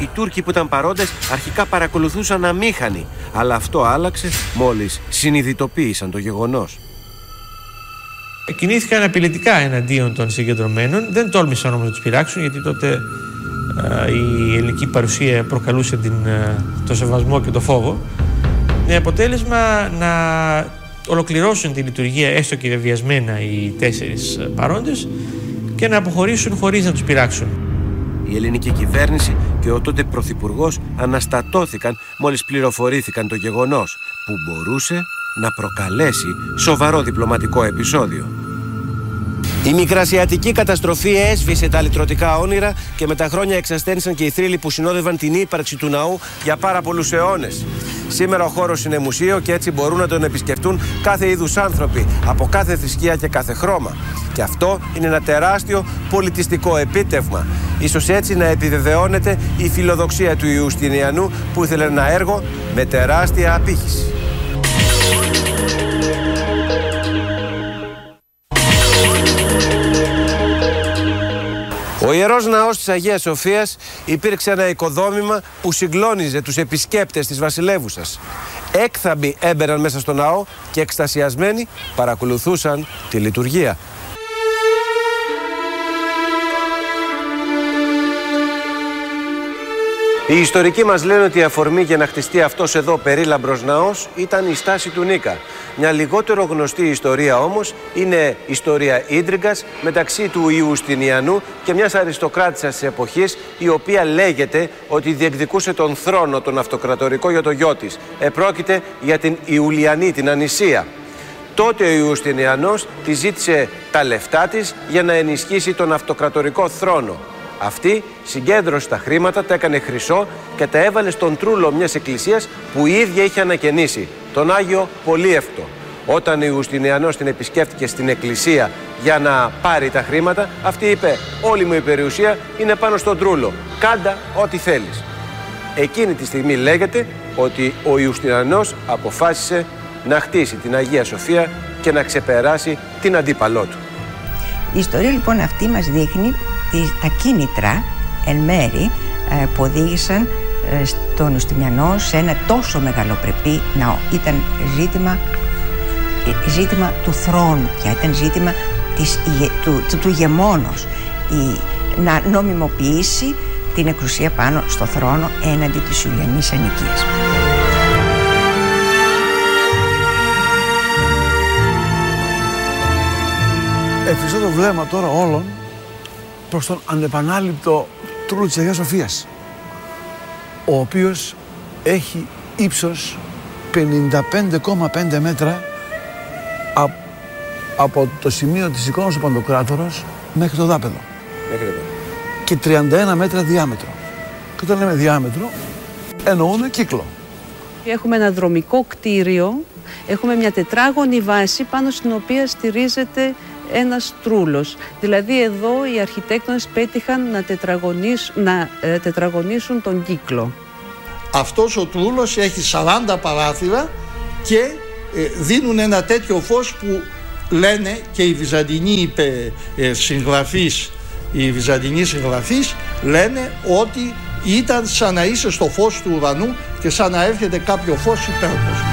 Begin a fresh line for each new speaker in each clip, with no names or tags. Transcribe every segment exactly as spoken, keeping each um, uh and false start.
Οι Τούρκοι που ήταν παρόντες αρχικά παρακολουθούσαν αμήχανοι, αλλά αυτό άλλαξε μόλις συνειδητοποίησαν το γεγονός.
Κινήθηκαν απειλητικά εναντίον των συγκεντρωμένων, δεν τόλμησαν όμως να τους πειράξουν, γιατί τότε α, η ελληνική παρουσία προκαλούσε την, α, το σεβασμό και το φόβο. Με αποτέλεσμα να ολοκληρώσουν τη λειτουργία έστω και βεβαιασμένα οι τέσσερις παρόντες και να αποχωρήσουν χωρίς να τους πειράξουν.
Η ελληνική κυβέρνηση και ο τότε πρωθυπουργός αναστατώθηκαν μόλις πληροφορήθηκαν το γεγονός, που μπορούσε να προκαλέσει σοβαρό διπλωματικό επεισόδιο. Η μικρασιατική καταστροφή έσβησε τα λυτρωτικά όνειρα και με τα χρόνια εξασθένησαν και οι θρύλοι που συνόδευαν την ύπαρξη του ναού για πάρα πολλούς αιώνες. Σήμερα ο χώρος είναι μουσείο και έτσι μπορούν να τον επισκεφτούν κάθε είδους άνθρωποι, από κάθε θρησκεία και κάθε χρώμα. Και αυτό είναι ένα τεράστιο πολιτιστικό επίτευγμα. Ίσως έτσι να επιβεβαιώνεται η φιλοδοξία του Ιουστινιανού, που ήθελε ένα έργο με τεράστια απήχηση. Ο Ιερός Ναός της Αγίας Σοφίας υπήρξε ένα οικοδόμημα που συγκλώνιζε τους επισκέπτες της βασιλεύουσας. Έκθαμποι έμπαιναν μέσα στο ναό και εκστασιασμένοι παρακολουθούσαν τη λειτουργία. Οι ιστορικοί μας λένε ότι η αφορμή για να χτιστεί αυτός εδώ περίλαμπρος ναός ήταν η στάση του Νίκα. Μια λιγότερο γνωστή ιστορία όμως είναι ιστορία ίντριγκας μεταξύ του Ιουστινιανού και μιας αριστοκράτισσας της εποχής, η οποία λέγεται ότι διεκδικούσε τον θρόνο τον αυτοκρατορικό για το γιο της. Επρόκειται για την Ιουλιανή, την Ανησία. Τότε ο Ιουστινιανός τη ζήτησε τα λεφτά της για να ενισχύσει τον αυτοκρατορικό θρόνο. Αυτή συγκέντρωσε τα χρήματα, τα έκανε χρυσό και τα έβαλε στον τρούλο μιας εκκλησίας που η ίδια είχε ανακαινήσει, τον Άγιο Πολύευκτο. Όταν ο Ιουστινιανός την επισκέφτηκε στην εκκλησία για να πάρει τα χρήματα, αυτή είπε: «Όλη μου η περιουσία είναι πάνω στον τρούλο, κάντα ό,τι θέλεις». Εκείνη τη στιγμή λέγεται ότι ο Ιουστινιανός αποφάσισε να χτίσει την Αγία Σοφία και να ξεπεράσει την αντίπαλό του.
Η ιστορία λοιπόν αυτή μας δείχνει τα κίνητρα εν μέρη που οδήγησαν στον Ιουστινιανό σε ένα τόσο μεγαλοπρεπή ναό. Ήταν ζήτημα, ζήτημα του θρόνου πια, ήταν ζήτημα της, του, του, του ηγεμόνος, η, να νομιμοποιήσει την εξουσία πάνω στο θρόνο έναντι της Ιουλιανής Ανοικίας.
Εφιστώ το βλέμμα τώρα όλων προς τον ανεπανάληπτο τρούλο της Αγίας Σοφίας, ο οποίος έχει ύψος πενήντα πέντε κόμμα πέντε μέτρα από, από το σημείο της εικόνας του Παντοκράτορος μέχρι το δάπεδο. Μέχρι εδώ. Και τριάντα ένα μέτρα διάμετρο. Και όταν λέμε διάμετρο, εννοούμε κύκλο.
Έχουμε ένα δρομικό κτίριο, έχουμε μια τετράγωνη βάση πάνω στην οποία στηρίζεται ένας τρούλος. Δηλαδή εδώ οι αρχιτέκτονες πέτυχαν να, να ε, τετραγωνίσουν τον κύκλο.
Αυτός ο τρούλος έχει σαράντα παράθυρα και ε, δίνουν ένα τέτοιο φως που λένε και οι βυζαντινοί είπε, ε, συγγραφείς, οι βυζαντινοί συγγραφείς λένε ότι ήταν σαν να είσαι στο φως του ουρανού και σαν να έρχεται κάποιο φως υπέρκοσμο.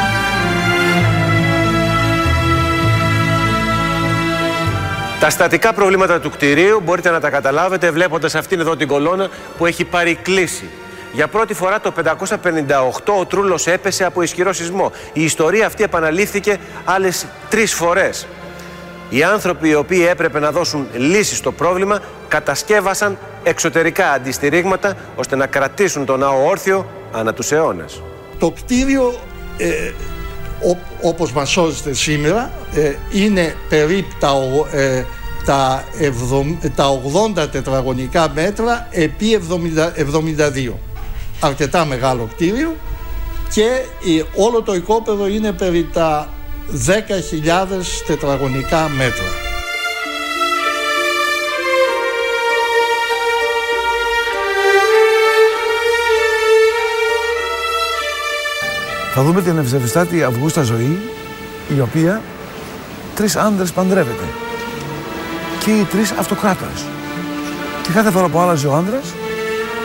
Τα στατικά προβλήματα του κτηρίου μπορείτε να τα καταλάβετε βλέποντας αυτήν εδώ την κολόνα που έχει πάρει κλίση. Για πρώτη φορά το πεντακόσια πενήντα οκτώ ο τρούλος έπεσε από ισχυρό σεισμό. Η ιστορία αυτή επαναλήφθηκε άλλες τρεις φορές. Οι άνθρωποι οι οποίοι έπρεπε να δώσουν λύση στο πρόβλημα κατασκεύασαν εξωτερικά αντιστηρίγματα ώστε να κρατήσουν τον ναό όρθιο ανά τους αιώνες.
Το κτίριο, ε, ό, όπως μας σώζεται σήμερα, ε, είναι περίπου τα, ε, τα, τα ογδόντα τετραγωνικά μέτρα επί εβδομήντα, εβδομήντα δύο. Αρκετά μεγάλο κτίριο και ε, όλο το οικόπεδο είναι περί τα δέκα χιλιάδες τετραγωνικά μέτρα.
Θα δούμε την ευσεβιστάτη Αυγούστα Ζωή, η οποία τρεις άντρες παντρεύεται και οι τρεις αυτοκράτορες. Και κάθε φορά που άλλαζε ο άντρας,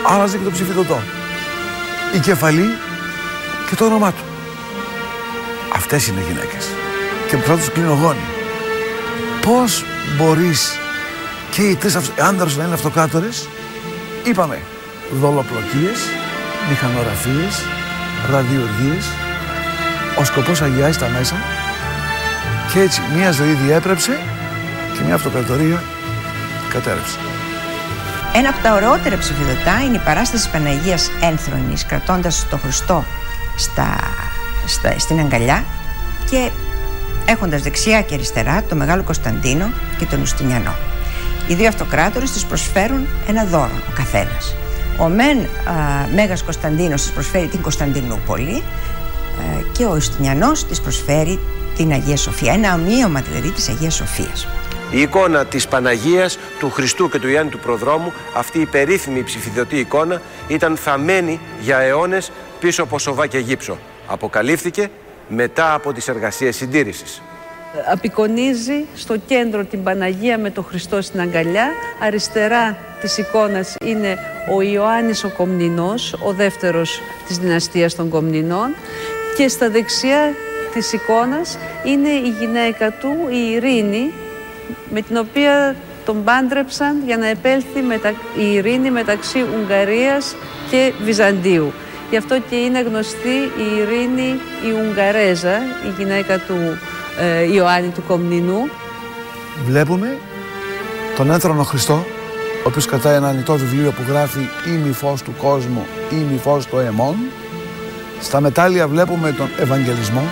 άλλαζε και το ψηφιδωτό, η κεφαλή και το όνομά του. Αυτές είναι γυναίκες. Και που θα τους κλεινογόνοι. Πώς μπορείς και οι τρεις άνδρες να είναι αυτοκράτορες? Είπαμε, δολοπλοκίες, μηχανογραφίες, ραδιοργίες. Ο σκοπός αγιάζει τα μέσα και έτσι μια ζωή διέπρεψε και μια αυτοκρατορία κατέρευσε.
Ένα από τα ωραιότερα ψηφιδωτά είναι η παράσταση της Παναγίας Ένθρονης, κρατώντας τον Χριστό στα, στα, στην αγκαλιά και έχοντας δεξιά και αριστερά τον Μεγάλο Κωνσταντίνο και τον Ιουστινιανό. Οι δύο αυτοκράτορες της προσφέρουν ένα δώρο ο καθένας. Ο μεν α, Μέγας Κωνσταντίνος της προσφέρει την Κωνσταντινούπολη α, και ο Ιουστινιανός της προσφέρει την Αγία Σοφία, ένα ομοίωμα δηλαδή της Αγίας Σοφίας.
Η εικόνα της Παναγίας, του Χριστού και του Ιωάννη του Προδρόμου, αυτή η περίφημη ψηφιδωτή εικόνα, ήταν θαμμένη για αιώνες πίσω από σοβά και γύψο. Αποκαλύφθηκε μετά από τις εργασίες συντήρησης.
Απεικονίζει στο κέντρο την Παναγία με τον Χριστό στην αγκαλιά. Αριστερά της εικόνας είναι ο Ιωάννης ο Κομνηνός, ο δεύτερος της δυναστείας των Κομνηνών, και στα δεξιά της εικόνας είναι η γυναίκα του, η Ειρήνη, με την οποία τον πάντρεψαν για να επέλθει μετα... η Ειρήνη μεταξύ Ουγγαρίας και Βυζαντίου. Γι' αυτό και είναι γνωστή η Ειρήνη η Ουγγαρέζα, η γυναίκα του ε, Ιωάννη του Κομνηνού.
Βλέπουμε τον ένθρονο Χριστό, ο οποίος κρατάει ένα ανοιχτό βιβλίο που γράφει «Είμαι φως του κόσμου, είμαι φως το αιμών». Στα μετάλλια βλέπουμε τον Ευαγγελισμό,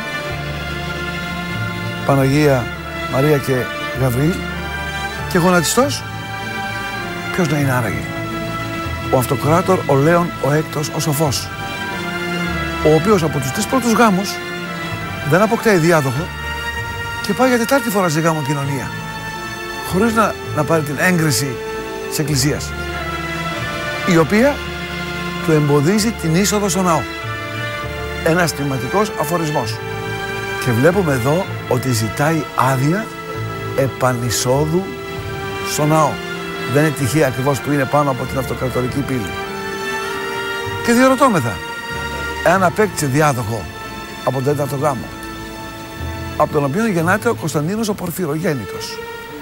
Παναγία, Μαρία και Γαβριήλ, και γονατιστός. Ποιος να είναι άραγε? Ο αυτοκράτορ, ο Λέων, ο Έκτος, ο Σοφός, ο οποίος από τους τρεις πρώτους γάμους δεν αποκτάει διάδοχο και πάει για τετάρτη φορά σε γάμο κοινωνία, χωρίς να, να πάρει την έγκριση της Εκκλησίας, η οποία του εμποδίζει την είσοδο στο ναό. Ένας τριματικός αφορισμός. Και βλέπουμε εδώ ότι ζητάει άδεια επανεισόδου στο ναό. Δεν είναι τυχαία ακριβώς που είναι πάνω από την αυτοκρατορική πύλη. Και διαρωτώμεθα, εάν απέκτησε διάδοχο από τον τέταρτο γάμο, από τον οποίο γεννάται ο Κωνσταντίνος ο Πορφυρογέννητος.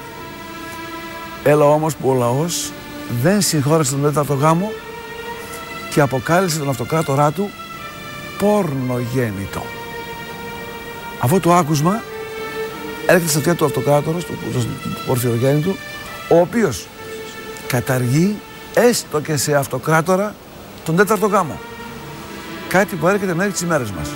Έλα όμως που ο λαός δεν συγχώρεσε τον τέταρτο γάμο και αποκάλυψε τον αυτοκράτορά του πορνογέννητο. Αυτό το άκουσμα έρχεται στα αυτιά του αυτοκράτορος, του, του, του Πορφυρογέννητου, ο οποίος καταργεί έστω και σε αυτοκράτορα τον τέταρτο γάμο. Κάτι που έρχεται μέχρι τις ημέρες μας.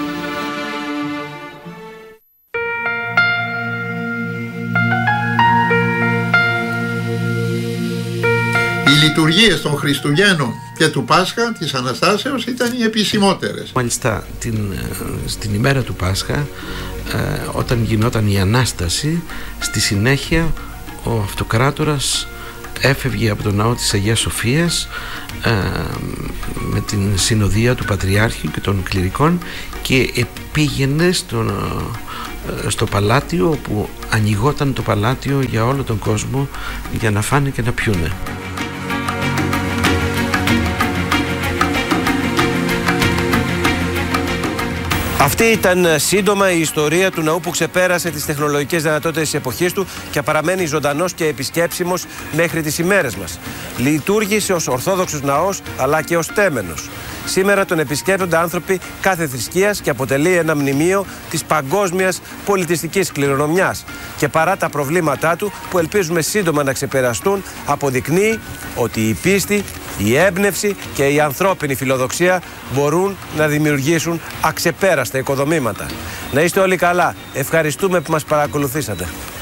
Οι λειτουργίες των Χριστουγέννων και του Πάσχα, της Αναστάσεως, ήταν οι επισημότερες.
Μάλιστα την, στην ημέρα του Πάσχα, ε, όταν γινόταν η Ανάσταση, στη συνέχεια ο αυτοκράτορας έφευγε από τον ναό της Αγίας Σοφίας ε, με την συνοδεία του Πατριάρχη και των κληρικών και πήγαινε στον, στο παλάτιο, όπου ανοιγόταν το παλάτιο για όλο τον κόσμο για να φάνε και να πιούνε.
Αυτή ήταν σύντομα η ιστορία του ναού που ξεπέρασε τις τεχνολογικές δυνατότητες της εποχής του και παραμένει ζωντανός και επισκέψιμος μέχρι τις ημέρες μας. Λειτουργήσε ως ορθόδοξος ναός αλλά και ως τέμενος. Σήμερα τον επισκέπτονται άνθρωποι κάθε θρησκείας και αποτελεί ένα μνημείο της παγκόσμιας πολιτιστικής κληρονομιάς. Και παρά τα προβλήματά του, που ελπίζουμε σύντομα να ξεπεραστούν, αποδεικνύει ότι η πίστη, η έμπνευση και η ανθρώπινη φιλοδοξία μπορούν να δημιουργήσουν αξεπέραστα οικοδομήματα. Να είστε όλοι καλά. Ευχαριστούμε που μας παρακολουθήσατε.